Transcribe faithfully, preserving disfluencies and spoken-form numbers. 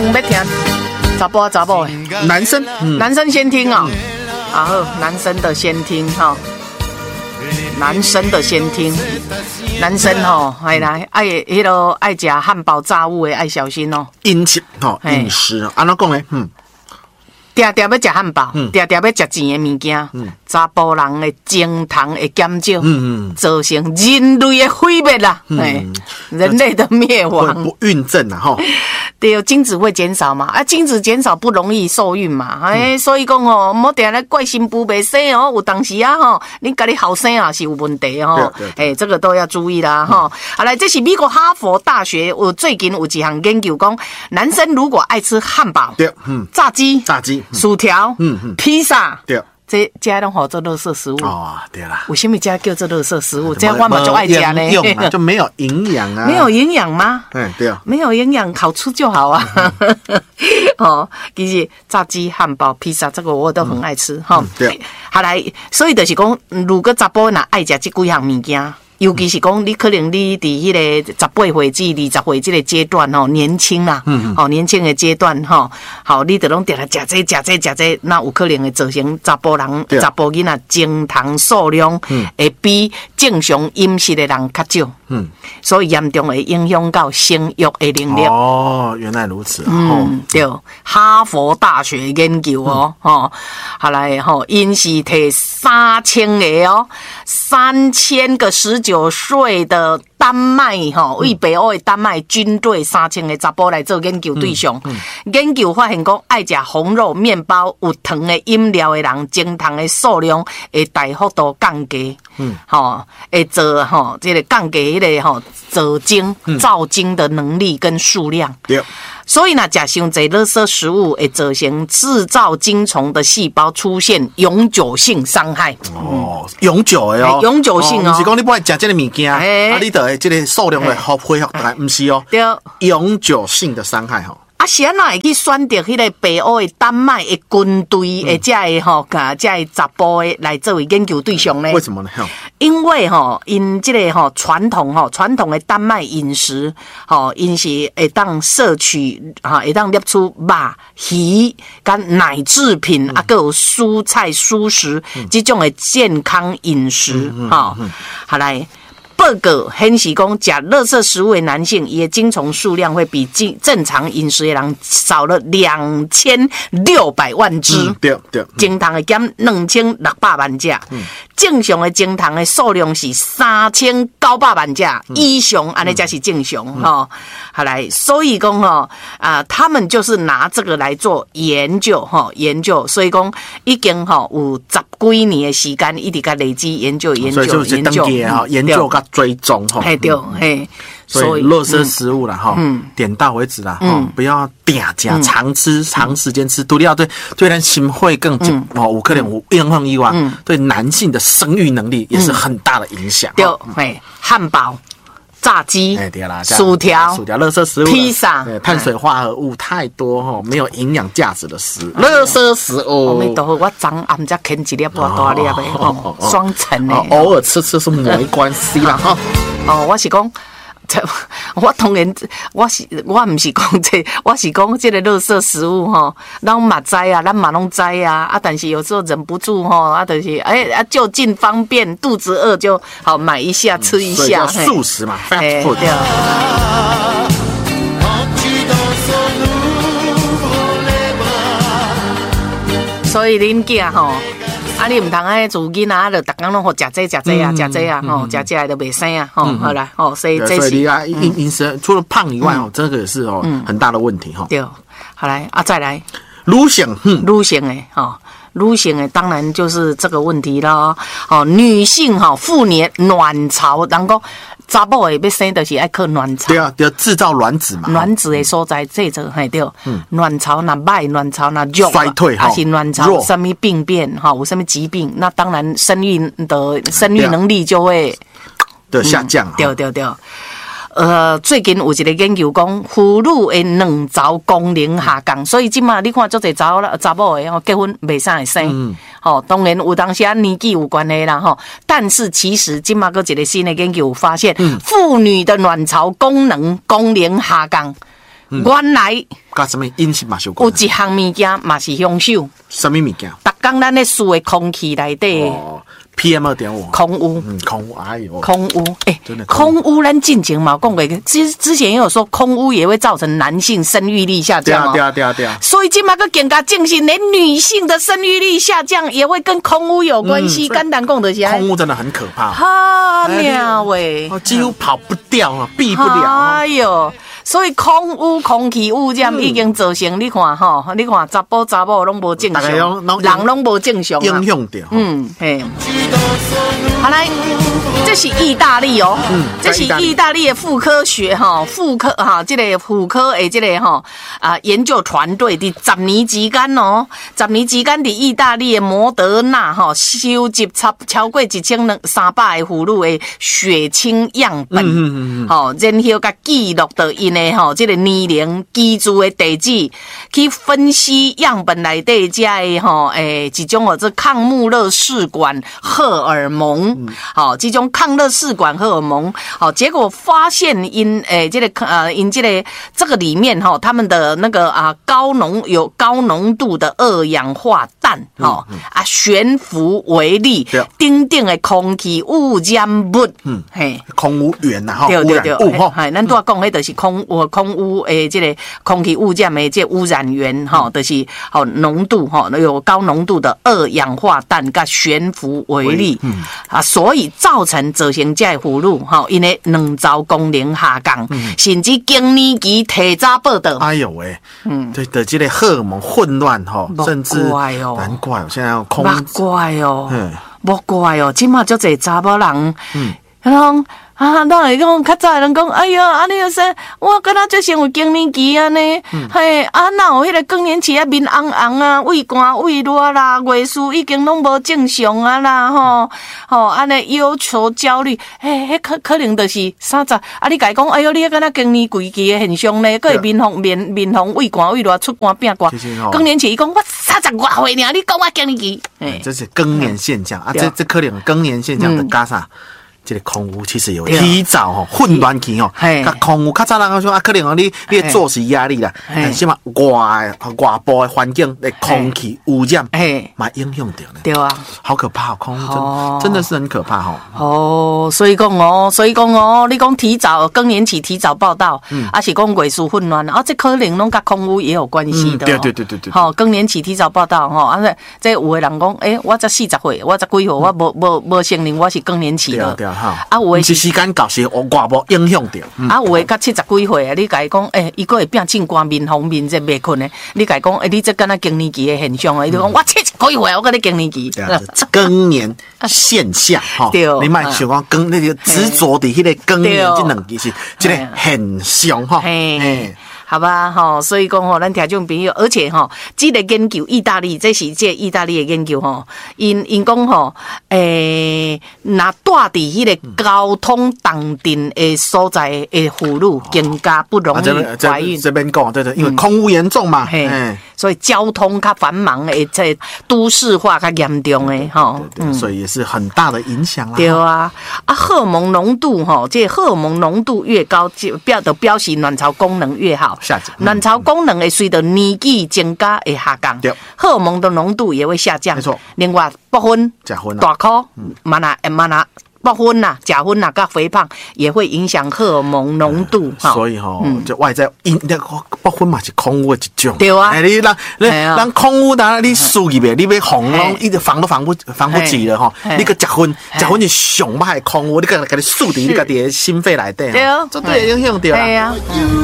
要听查甫啊查某的， 男生，嗯、 男生先听哦。然后男生的先听哈，男生的先听，男生吼，哎来爱迄个爱食汉堡炸物的爱小心哦。 饮食吼，饮食安怎讲呢？嗯。 定定要食汉堡，定定要食钱的物件，查甫人的精糖会减少，造成人类的毁灭啦，哎，人类的灭亡。 不孕症啊，吼， 对，精子会减少嘛，啊，精子减少不容易受孕嘛，哎，所以讲哦，莫定来怪新妇袂生哦，有当时啊吼，你家己后生啊是有问题哦，哎，这个都要注意啦哈。好来，这是美国哈佛大学有最近有一项研究讲，男生如果爱吃汉堡， 对，嗯， 炸鸡， 炸鸡。 薯条、嗯嗯，披萨， 对， 这家拢好做垃圾食物哦，对啦。 为什么家叫做垃圾食物？这样我嘛就爱吃呢， 用就没有营养啊， 没有营养吗？ 嗯，对啊， 没有营养，好吃就好啊。哦，其实炸鸡、汉堡、披萨，这个我都很爱吃哈。 嗯、对， 好来，所以就是讲，如果查甫若爱食这几样物件。尤其是讲，你可能你伫迄个十八岁至二十岁这个阶段吼，年轻啦，嗯，哦，年轻的阶段吼，好，你得拢定来食这食这食这，那有可能会造成查甫人、查甫囡仔精糖数量会比正常饮食的人较少，嗯，所以严重会影响到生育的能力。 哦，原来如此， 嗯，对，哈佛大学研究哦，吼，好来吼，因是摕三千个哦，三千个十九。九岁的丹麦哈，为北欧的丹麦军队三千个查甫来做研究对象。嗯嗯、研究发现讲，爱食红肉、面包、有糖的饮料的人，精糖的数量会大幅度降低。嗯，吼，会做吼，这个降低迄个吼造精、造精的能力跟数量。 对。 所以呢，食伤侪垃圾食物会造成制造精虫的细胞出现永久性伤害。 哦，永久的哦， 永久性哦， 不是讲你不爱食这个物件，啊，你得这个数量会恢复回来，不是哦， 对， 永久性的伤害哈。 啊，是安怎会去选择迄个北欧的丹麦的军队的这个吼，甲这个查甫的来作为研究对象呢？ 为什么呢？ 因为吼，因这个吼传统吼传统的丹麦饮食吼，因是会当摄取哈，会当摄出肉、鱼、跟奶制品，啊，还有蔬菜、蔬食这种的健康饮食哈。好来。报告显示讲，食垃圾食物的男性，伊的精虫数量会比正常饮食的人少了两千六百万只。 嗯、对对， 精糖会减两千六百万只。嗯、正常的精糖的数量是三千九百万只以上，安尼才是正常哈、嗯哦。好来，所以讲哈啊，他们就是拿这个来做研究哈、哦，研究，所以讲已经哈有十几年的时间，一直在累积研究研究研究研究个。追踪哈， 嘿对嘿， 所以垃圾食物啦哈，嗯，点到为止啦哈，不要定价常吃长时间吃，独立要对对咱心会更紧哦，有可能有影响以外，对男性的生育能力也是很大的影响。 对，嘿，汉堡、炸鸡、 哎对啦， 薯条、 薯条、垃圾食物、 披萨， 碳水化合物太多哈，没有营养价值的食物，垃圾食物。 阿弥陀佛，我昨暗才啃一粒大大粒的，哦，双层的， 偶尔吃吃是没关系啦哈。 哦，我是讲，我当然我是我唔是讲这，我是讲这个垃圾食物吼，咱嘛知啊，咱嘛拢知啊，啊，但是有时候忍不住吼，啊，就是哎啊，就近方便，肚子饿就好买一下吃一下， 所以叫素食嘛 ，fast food。 所以恁囝吼。啊，你唔通爱做囡仔，就逐工拢好食这食这啊，食这啊，吼，食这就袂生啊，吼，好啦，吼，所以这是， 所以你啊，饮饮食除了胖以外，哦，这个也是哦，很大的问题哈。 对，好来啊，再来， 女性， 女性诶，吼。女性诶，当然就是这个问题啦。哦，女性哈，妇女卵巢，人讲查某诶要生，就是爱靠卵巢。 对啊，要制造卵子嘛。 卵子诶所在，这个嘿对。嗯。卵巢那歹，卵巢那弱， 衰退哈， 还是卵巢有什么病变哈，有什么疾病，那当然生育的生育能力就会的下降。 对对对。呃，最近有一个研究讲，妇女的卵巢功能下降，所以即马你看，足侪查某查某的吼结婚袂啥会生，嗯，吼，当然有当时啊年纪有关系啦吼，但是其实即马个一个新的研究发现，妇、嗯、女的卵巢功能功能下降， 原来甲什么饮食嘛有关？ 有一项物件嘛是凶手， 什么物件？ 逐工咱咧吸的空气内底。 哦 P M 二点五， 空污， 嗯，空污，哎呦， 空污，哎、欸， 真的空污，咱进前嘛讲过，之之前也有说空污也会造成男性生育力下降哦， 对啊，对啊，对啊， 所以今嘛个更加证实，连女性的生育力下降也会跟空污有关系。简单讲的是， 空污真的很可怕， 哈妙喂， 哦，几乎跑不掉啊，避不了。 哎呦。所以空污、空气污染已经造成，你看吼，你看查甫查某拢无正常，人拢无正常， 影响到。 嗯，嘿。好来，这是意大利哦，嗯，这是意大利的妇科学哈，妇科哈，这个妇科诶，这个哈啊研究团队伫十年之间哦，十年之间伫意大利的摩德纳哈收集超超过一千两三百个妇女的血清样本，嗯嗯嗯，好，然后甲记录到因的吼，这个年龄、居住的地址，去分析样本内底这的吼诶一种哦，这抗穆勒氏管荷尔蒙。好、嗯，这种抗热试管荷尔蒙，好，结果发现因诶、欸，这个呃，因这个这个里面哈，他们的那个啊高浓有高浓度的二氧化氮，哈、嗯嗯、啊悬浮微粒，顶顶的空气污染物，嗯，嘿， 空污源呐，哈， 对对对， 污哈， 嘿，咱拄仔讲迄就是空呃空污诶，这个空气污染的这污染源哈，嗯、就是好浓度哈，有高浓度的二氧化氮跟悬浮微粒，嗯。啊，所以造成造成这妇女哈，因为卵巢功能下降，嗯、甚至更年期提早报道。 哎呦喂，嗯，对的，这个荷尔蒙混乱哈，甚至难怪哦，现在要空， 难怪哦，嗯，莫怪哦，今嘛就这查某人，嗯，然后。啊，咱会讲较早人讲，哎呀，安尼个说，我敢若最先有更年期安尼，嗯、嘿，啊，哪有迄个更年期啊，面红红啊，胃寒胃热啦，月事已经拢无正常啊啦，吼，吼，安尼忧愁焦虑，嘿，迄可可能就是三十，啊，你家讲，哎哟，你迄敢若更年期的现象呢，佮会面红面面红胃寒胃热出汗变寒，更年期伊讲我三十外岁尔，你讲我更年期， 哎，这是更年现象啊，这这可能更年现象的加啥？这个空污其实有提早吼混乱期吼，甲空污较早人说啊，可能哦你你作息压力啦，起码外外部的环境的空气污染，嘛影响到呢。 对啊， 好可怕，空污真、哦、真的是很可怕吼。 哦，所以讲哦，所以讲哦，你讲提早更年期提早报道，嗯，还是讲月事混乱啊，这可能拢甲空污也有关系的、哦嗯。对对对对对。好、哦，更年期提早报道吼，啊这有的人讲，诶、欸，我才四十岁，我才几岁，我无无无承认我是更年期了。 啊，有诶是时间到是外部影响到， 嗯、啊，有诶甲七十几岁啊，你甲伊讲，诶、欸，伊个会变正光面红面热袂困诶，你甲伊讲，诶、欸，你这敢若更年期诶现象啊，伊就讲、嗯、我七十几岁，我甲你更年期， 更年现象哈，你莫想讲更那个执着伫迄个更年这两件事，这个现象哈，嘿。 好吧，吼，所以讲吼，咱听众朋友，而且吼，这个研究意大利，这是这意大利的研究吼，因因讲吼，诶，那住伫迄个交通重镇的所在的妇女，更加不容易怀孕。 这边讲对对，因为空污严重嘛，嘿， 所以交通较繁忙的，这都市化较严重的吼， 对，所以也是很大的影响啦。 对啊，啊，荷尔蒙浓度吼，这荷尔蒙浓度越高，就表的表示卵巢功能越好。卵巢功能会随着年纪增加会下降，荷尔蒙的浓度也会下降。没错，另外不分、 甲酚、 大颗、嘛那、嘛那。不分呐，甲酚呐，跟肥胖也会影响荷尔蒙浓度。 嗯、所以哈、哦，嗯、就外在因那个不分嘛是空污的一种。 对啊， 哎，你让你让空污当你输入去，你要防拢一直防都防不防不及了哈。你个甲酚，甲酚是上歹的空污，你个给你输伫你家己的心肺内底， 对啊， 这对影响到啦。